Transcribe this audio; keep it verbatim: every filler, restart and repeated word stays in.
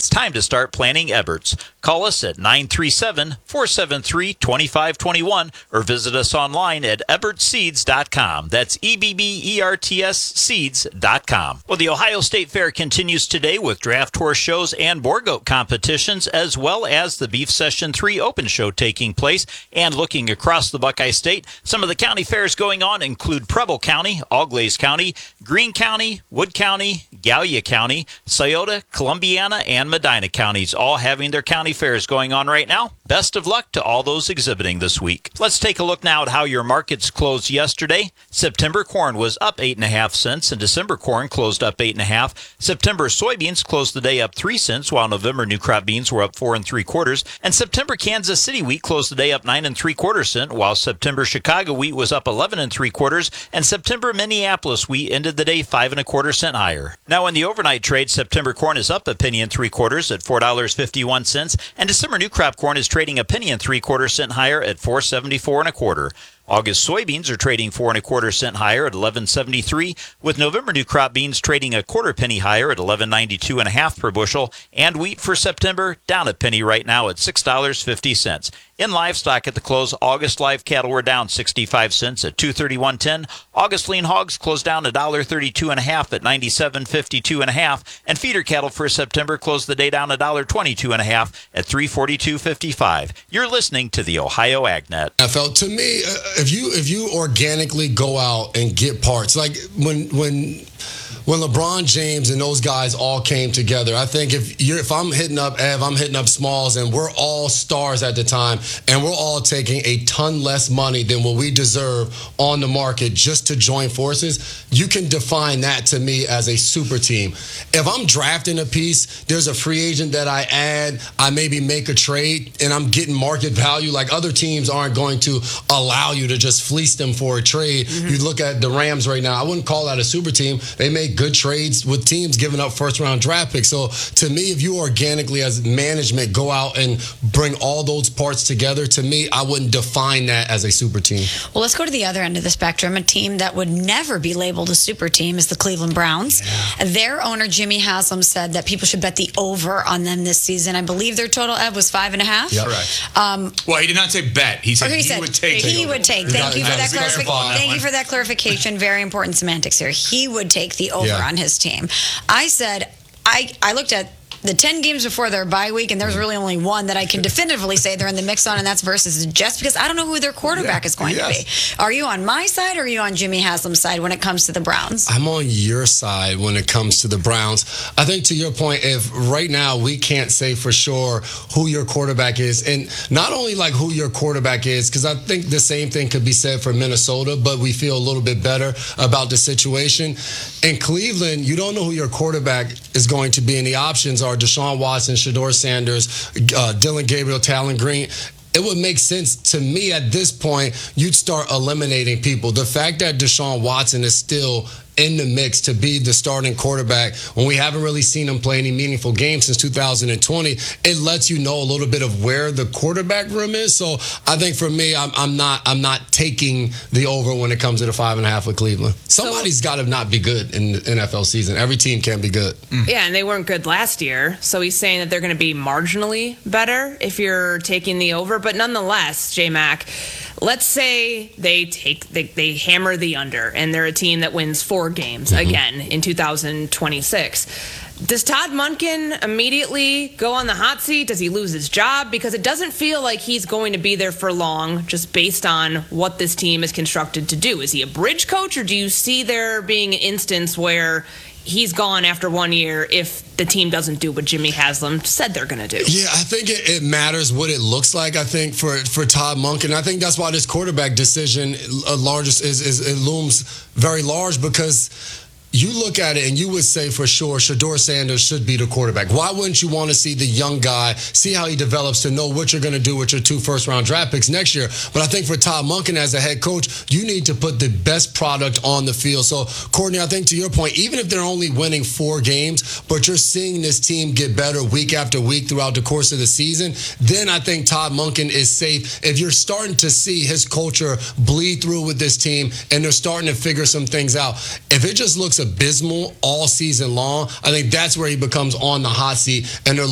It's time to start planning Eberts. Call us at nine three seven, four seven three, two five two one or visit us online at eberts seeds dot com. That's E B B E R T S seeds dot com. Well, the Ohio State Fair continues today with draft horse shows and boar goat competitions, as well as the Beef Session three Open Show taking place. And looking across the Buckeye State, some of the county fairs going on include Preble County, Auglaize County, Greene County, Wood County, Gallia County, Scioto, Columbiana, and Medina counties, all having their county fairs going on right now. Best of luck to all those exhibiting this week. Let's take a look now at how your markets closed yesterday. September corn was up eight and a half cents, and December corn closed up eight and a half. September soybeans closed the day up three cents, while November new crop beans were up four and three quarters. And September Kansas City wheat closed the day up nine and three quarter cent, while September Chicago wheat was up eleven and three quarters, and September Minneapolis wheat ended the day five and a quarter cent higher. Now in the overnight trade, September corn is up a penny and three quarters at four dollars and fifty-one cents, and December new crop corn is trading a penny and three quarter cent higher at four seventy-four and a quarter. August soybeans are trading four and a quarter cent higher at eleven seventy-three, with November new crop beans trading a quarter penny higher at eleven ninety-two and a half per bushel, and wheat for September down a penny right now at six dollars and fifty cents. In livestock at the close, August live cattle were down sixty-five cents at two thirty-one ten. August lean hogs closed down one dollar thirty-two and a half at ninety-seven fifty-two and a half, and feeder cattle for September closed the day down one dollar twenty-two and a half at three forty-two fifty-five. You're listening to the Ohio AgNet. I felt to me, uh, if you if you organically go out and get parts, like when when. When LeBron James and those guys all came together, I think if you're, if I'm hitting up Ev, I'm hitting up Smalls, and we're all stars at the time, and we're all taking a ton less money than what we deserve on the market just to join forces, you can define that to me as a super team. If I'm drafting a piece, there's a free agent that I add, I maybe make a trade, and I'm getting market value. Like other teams aren't going to allow you to just fleece them for a trade. Mm-hmm. You look at the Rams right now, I wouldn't call that a super team. They make good trades with teams giving up first round draft picks. So to me, if you organically as management go out and bring all those parts together, to me, I wouldn't define that as a super team. Well, let's go to the other end of the spectrum. A team that would never be labeled a super team is the Cleveland Browns. Yeah. Their owner, Jimmy Haslam, said that people should bet the over on them this season. I believe their total, Ed, was five and a half. Yep. Correct. Um, well, he did not say bet. He said, he, he said would take. He would take. Thank you for that clarification. Thank you for that clarification. Very important semantics here. He would take the over yeah. on his team. I said, I, I looked at the ten games before their bye week, and there's really only one that I can definitively say they're in the mix on, and that's versus the Jets, because I don't know who their quarterback yeah, is going yes. to be. Are you on my side, or are you on Jimmy Haslam's side when it comes to the Browns? I'm on your side when it comes to the Browns. I think to your point, if right now we can't say for sure who your quarterback is, and not only like who your quarterback is, because I think the same thing could be said for Minnesota, but we feel a little bit better about the situation. In Cleveland, you don't know who your quarterback is going to be, and the options are Deshaun Watson, Shedeur Sanders, uh, Dylan Gabriel, Talon Green. It would make sense to me at this point, you'd start eliminating people. The fact that Deshaun Watson is still in the mix to be the starting quarterback when we haven't really seen him play any meaningful games since two thousand twenty, it lets you know a little bit of where the quarterback room is. So I think for me, I'm, I'm not I'm not taking the over when it comes to the five and a half with Cleveland. Somebody's so, got to not be good in the N F L season. Every team can be good. Mm. Yeah, and they weren't good last year. So he's saying that they're going to be marginally better if you're taking the over. But nonetheless, J-Mac, let's say they take they, they hammer the under, and they're a team that wins four games mm-hmm. again in two thousand twenty-six. Does Todd Monken immediately go on the hot seat? Does he lose his job? Because it doesn't feel like he's going to be there for long, just based on what this team is constructed to do. Is he a bridge coach, or do you see there being an instance where he's gone after one year if the team doesn't do what Jimmy Haslam said they're going to do? Yeah, I think it, it matters what it looks like, I think, for, for Todd Monken. I think that's why this quarterback decision uh, largest is, is it looms very large, because you look at it and you would say for sure Shedeur Sanders should be the quarterback. Why wouldn't you want to see the young guy, see how he develops, to know what you're going to do with your two first-round draft picks next year? But I think for Todd Monken as a head coach, you need to put the best product on the field. So, Courtney, I think to your point, even if they're only winning four games, but you're seeing this team get better week after week throughout the course of the season, then I think Todd Monken is safe. If you're starting to see his culture bleed through with this team and they're starting to figure some things out, if it just looks abysmal all season long, I think that's where he becomes on the hot seat, and they're